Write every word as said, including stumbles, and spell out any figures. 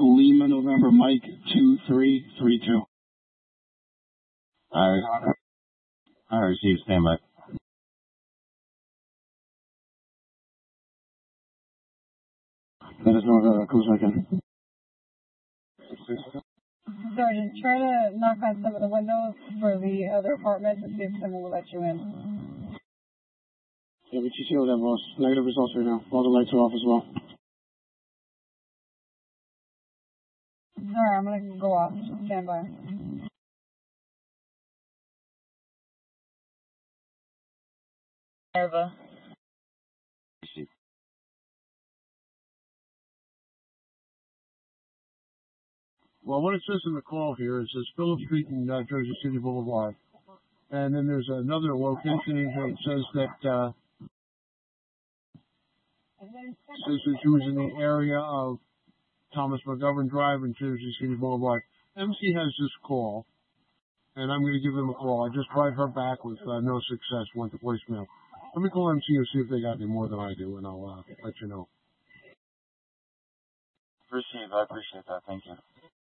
Lima November Mike two three three two. I I received standby. Let us know if it goes back in. Sergeant, try to knock on some of the windows for the other apartments and see if someone will let you in. Yeah, we T C O that, boss. Negative results right now. All the lights are off as well. Alright, I'm gonna go off. Stand by. Nerva. Well, what it says in the call here, it says Phillip Street and uh, Jersey City Boulevard. And then there's another location that says that, uh, says that she was in the area of Thomas McGovern Drive and Jersey City Boulevard. M C has this call, and I'm going to give them a call. I just tried her back with uh, no success, went to voicemail. Let me call M C and see if they got any more than I do, and I'll uh, let you know. Receive. I appreciate that. Thank you.